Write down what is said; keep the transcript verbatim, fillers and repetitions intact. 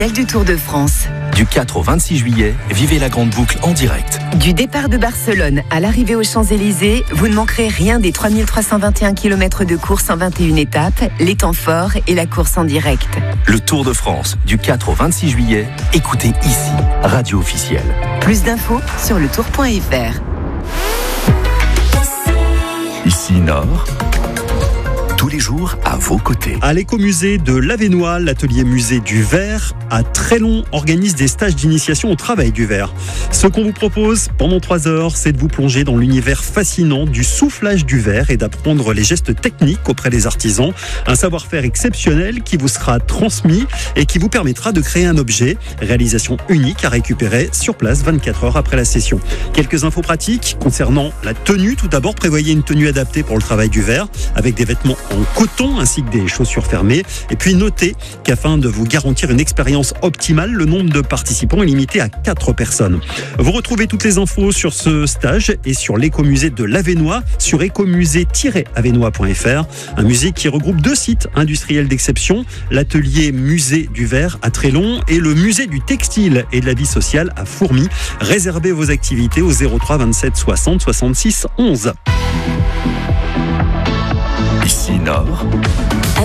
du Tour de France. Du quatre au vingt-six juillet, vivez la grande boucle en direct. Du départ de Barcelone à l'arrivée aux Champs-Élysées, vous ne manquerez rien des trois mille trois cent vingt et un kilomètres de course en vingt et une étapes, les temps forts et la course en direct. Le Tour de France, du quatre au vingt-six juillet, écoutez ici, radio officielle. Plus d'infos sur le tour point f r. Ici Nord, tous les jours à vos côtés. À l'écomusée de l'Avesnois, l'atelier musée du verre à Trélon organise des stages d'initiation au travail du verre. Ce qu'on vous propose pendant trois heures, c'est de vous plonger dans l'univers fascinant du soufflage du verre et d'apprendre les gestes techniques auprès des artisans. Un savoir-faire exceptionnel qui vous sera transmis et qui vous permettra de créer un objet. Réalisation unique à récupérer sur place vingt-quatre heures après la session. Quelques infos pratiques concernant la tenue. Tout d'abord, prévoyez une tenue adaptée pour le travail du verre avec des vêtements en coton ainsi que des chaussures fermées. Et puis notez qu'afin de vous garantir une expérience optimale, le nombre de participants est limité à quatre personnes. Vous retrouvez toutes les infos sur ce stage et sur l'écomusée de l'Avesnois sur écomusée tiret avesnois point f r. Un musée qui regroupe deux sites industriels d'exception, l'atelier musée du verre à Trélon et le musée du textile et de la vie sociale à Fourmies. Réservez vos activités au zéro trois vingt-sept soixante soixante-six onze. Ici Nord.